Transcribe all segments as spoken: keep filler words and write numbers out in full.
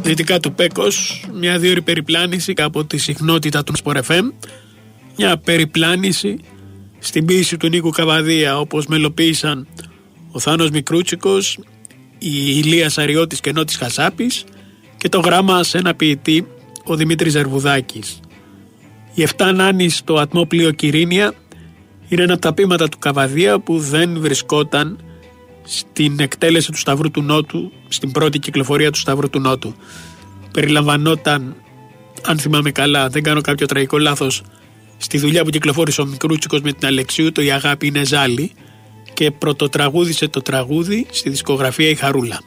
δυτικά του Πέκος, μια δύο ώρη περιπλάνηση από τη συχνότητα του Sport εφ εμ, μια περιπλάνηση στην ποίηση του Νίκου Καβαδία, όπως μελοποίησαν ο Θάνος Μικρούτσικος, η Ηλίας Αριώτης και Νότης Χασάπης και το γράμμα σε ένα ποιητή, ο Δημήτρης Ζερβουδάκης. Οι εφτά νάνοι στο ατμόπλοιο Κυρίνια είναι ένα από τα ποίηματα του Καβαδία που δεν βρισκόταν στην εκτέλεση του Σταυρού του Νότου, στην πρώτη κυκλοφορία του Σταυρού του Νότου. Περιλαμβανόταν, αν θυμάμαι καλά, δεν κάνω κάποιο τραγικό λάθος, στη δουλειά που κυκλοφόρησε ο Μικρούτσικος με την Αλεξίου, το «Η αγάπη είναι ζάλι», και πρωτοτραγούδισε το τραγούδι στη δισκογραφία «Η Χαρούλα».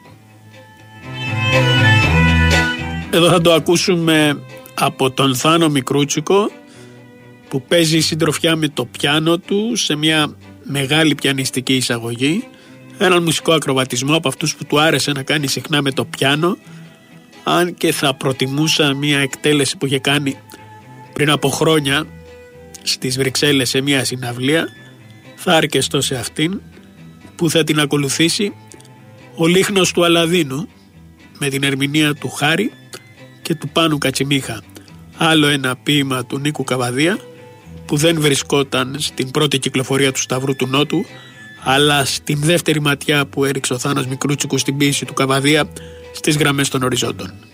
Εδώ θα το ακούσουμε από τον Θάνο Μικρούτσικο, που παίζει συντροφιά με το πιάνο του σε μια μεγάλη πιανιστική εισαγωγή, έναν μουσικό ακροβατισμό από αυτούς που του άρεσε να κάνει συχνά με το πιάνο, αν και θα προτιμούσα μια εκτέλεση που είχε κάνει πριν από χρόνια στις Βρυξέλλες σε μια συναυλία. Θα αρκεστώ σε αυτήν, που θα την ακολουθήσει ο Λίχνος του Αλαδίνου με την ερμηνεία του Χάρη και του Πάνου Κατσιμίχα. Άλλο ένα ποίημα του Νίκου Καβαδία που δεν βρισκόταν στην πρώτη κυκλοφορία του Σταυρού του Νότου, αλλά στην δεύτερη ματιά που έριξε ο Θάνος Μικρούτσικος στην ποίηση του Καβαδία στις γραμμές των οριζόντων.